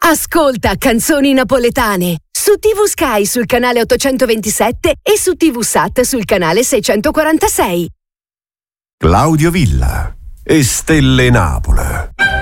Ascolta Canzoni Napoletane su TV Sky sul canale 827 e su TV Sat sul canale 646. Claudio Villa e Stelle Napoli.